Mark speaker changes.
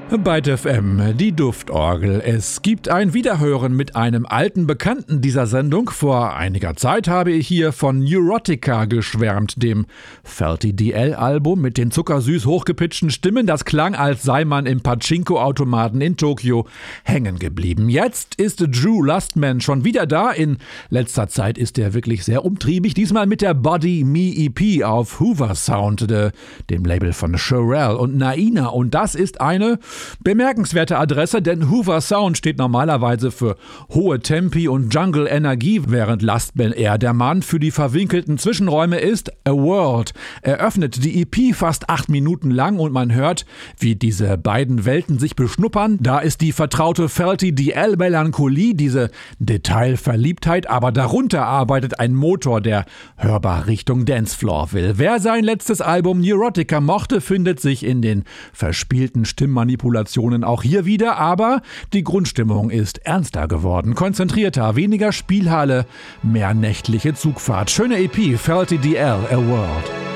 Speaker 1: Byte FM, die Duftorgel. Es gibt ein Wiederhören mit einem alten Bekannten dieser Sendung. Vor einiger Zeit habe ich hier von Neurotica geschwärmt, dem Felty DL-Album mit den zuckersüß hochgepitchten Stimmen. Das klang, als sei man im Pachinko-Automaten in Tokio hängen geblieben. Jetzt ist Drew Lustman schon wieder da. In letzter Zeit ist er wirklich sehr umtriebig. Diesmal mit der Body Me EP auf Hoover Sound, dem Label von Cherrelle und Naina. Und das ist eine bemerkenswerte Adresse, denn Hoover Sound steht normalerweise für hohe Tempi und Jungle-Energie, während Lustman eher der Mann für die verwinkelten Zwischenräume ist. A World eröffnet die EP fast 8 Minuten lang und man hört, wie diese beiden Welten sich beschnuppern. Da ist die vertraute Felty DL-Melancholie, diese Detailverliebtheit, aber darunter arbeitet ein Motor, der hörbar Richtung Dancefloor will. Wer sein letztes Album Neurotica mochte, findet sich in den verspielten Stimmmanipulationen auch hier wieder, aber die Grundstimmung ist ernster geworden, konzentrierter, weniger Spielhalle, mehr nächtliche Zugfahrt. Schöne EP, Felty DL, A World.